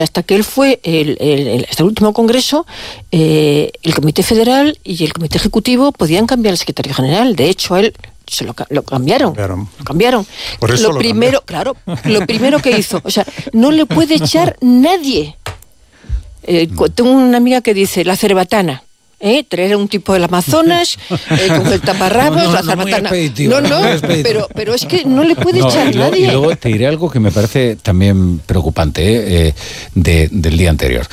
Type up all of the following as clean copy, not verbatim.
Hasta que él fue, hasta el último congreso, el Comité Federal y el Comité Ejecutivo podían cambiar al secretario general. De hecho, a él lo cambiaron. Lo cambiaron. Por eso lo primero que hizo, o sea, no le puede echar nadie. Tengo una amiga que dice, la cerbatana. Traer a un tipo del Amazonas con el taparrabos, la cerbatana. Pero es que no le puede echar nadie. Y luego te diré algo que me parece también preocupante del día anterior.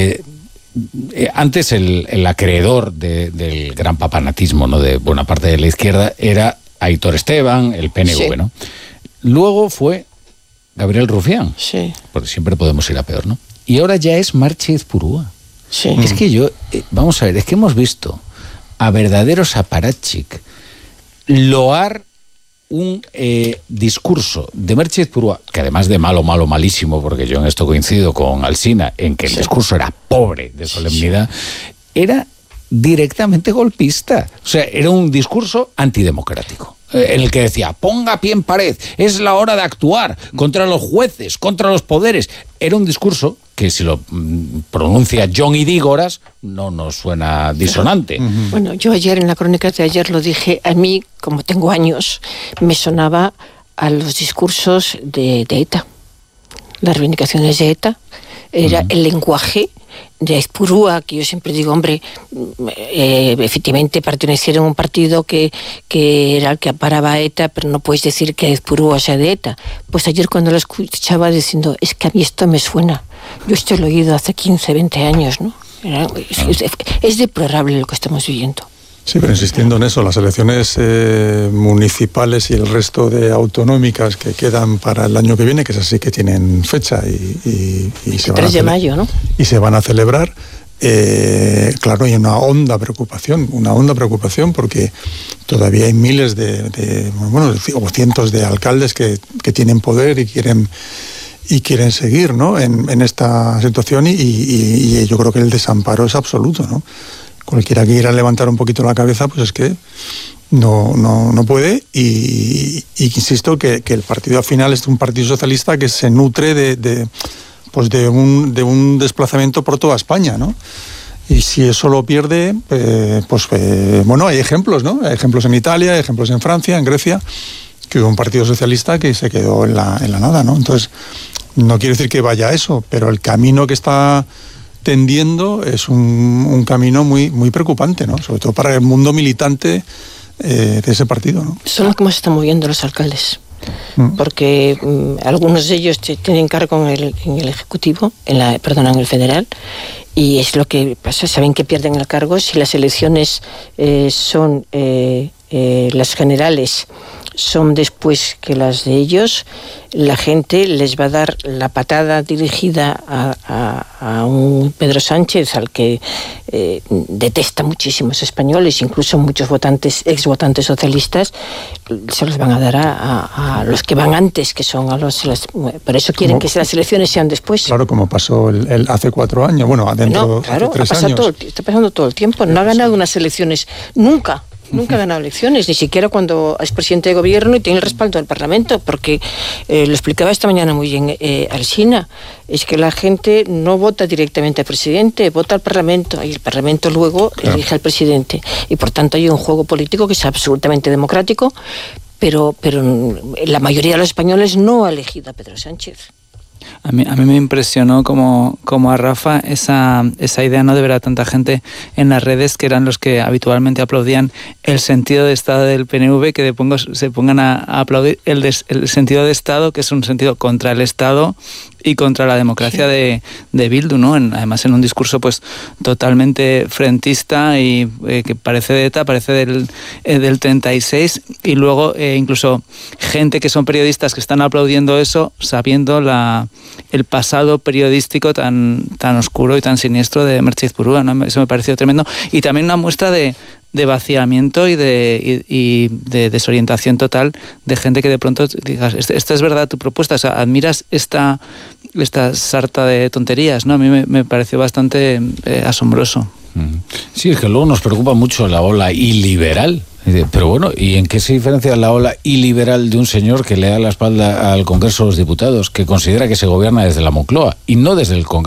Antes el acreedor del gran papanatismo, ¿no?, de buena parte de la izquierda era Aitor Esteban, el PNV, sí, ¿no? Luego fue Gabriel Rufián, sí, porque siempre podemos ir a peor, ¿no? Y ahora ya es Marchi Ezpurúa. Sí. Es que vamos a ver, es que hemos visto a verdaderos apparatchik loar un discurso de Marchi Ezpurúa, que además de malísimo, porque yo en esto coincido con Alsina, en que el discurso era pobre de solemnidad, era directamente golpista. O sea, era un discurso antidemocrático, en el que decía, ponga pie en pared, es la hora de actuar contra los jueces, contra los poderes. Era un discurso que, si lo pronuncia John Idígoras, no nos suena disonante. Bueno, yo ayer, en la crónica de ayer, lo dije. A mí, como tengo años, me sonaba a los discursos de ETA. Las reivindicaciones de ETA. Era el lenguaje de Ezpurúa, que yo siempre digo, hombre, efectivamente pertenecieron a un partido que era el que amparaba a ETA, pero no puedes decir que Ezpurúa sea de ETA. Pues ayer, cuando lo escuchaba diciendo, es que a mí esto me suena, yo esto lo he oído hace 15, 20 años, ¿no? Es deplorable lo que estamos viviendo. Sí, pero insistiendo en eso, las elecciones municipales y el resto de autonómicas que quedan para el año que viene, que es así, que tienen fecha y se van 3 de mayo, ¿no? Y se van a celebrar. Claro, hay una honda preocupación porque todavía hay miles o cientos de alcaldes que tienen poder y quieren seguir, ¿no?, en esta situación y yo creo que el desamparo es absoluto, ¿no? Cualquiera que quiera levantar un poquito la cabeza, pues es que no puede, y insisto que el partido al final es un partido socialista que se nutre de un desplazamiento por toda España, ¿no? Y si eso lo pierde, hay ejemplos, ¿no? Hay ejemplos en Italia, hay ejemplos en Francia, en Grecia, que hubo un partido socialista que se quedó en la nada, ¿no? Entonces, no quiero decir que vaya a eso, pero el camino que está tendiendo es un camino muy, muy preocupante, ¿no? Sobre todo para el mundo militante de ese partido, ¿no? Son cómo se están moviendo los alcaldes, porque algunos de ellos tienen cargo en el Ejecutivo, en el Federal, y es lo que pasa, saben que pierden el cargo si las elecciones son las generales, son después que las de ellos. La gente les va a dar la patada dirigida a un Pedro Sánchez, al que detesta muchísimos españoles, incluso muchos exvotantes socialistas, se los van a dar a los que van antes, que son por eso quieren que las elecciones sean después. Claro, como pasó hace 4 años, hace 3 años. Está pasando todo el tiempo, no ha ganado unas elecciones nunca ha ganado elecciones, ni siquiera cuando es presidente de gobierno y tiene el respaldo del Parlamento, porque lo explicaba esta mañana muy bien Alsina, es que la gente no vota directamente al presidente, vota al Parlamento, y el Parlamento luego elige al presidente, y por tanto hay un juego político que es absolutamente democrático, pero la mayoría de los españoles no ha elegido a Pedro Sánchez. A mí me impresionó como a Rafa esa idea, ¿no?, de ver a tanta gente en las redes, que eran los que habitualmente aplaudían el sentido de Estado del PNV, que se pongan a aplaudir el sentido de Estado, que es un sentido contra el Estado y contra la democracia de Bildu, ¿no? Además en un discurso pues totalmente frentista y que parece de ETA, parece del 36, y luego incluso gente que son periodistas que están aplaudiendo eso sabiendo el pasado periodístico tan oscuro y tan siniestro de Marchi Ezpurúa, ¿no? Eso me pareció tremendo, y también una muestra de vaciamiento y de desorientación total de gente que de pronto digas, esta es verdad tu propuesta, o sea, admiras esta sarta de tonterías, ¿no? A mí me pareció bastante asombroso. Sí, es que luego nos preocupa mucho la ola iliberal Pero bueno, ¿y en qué se diferencia la ola iliberal de un señor que le da la espalda al Congreso de los Diputados, que considera que se gobierna desde la Moncloa y no desde el Congreso?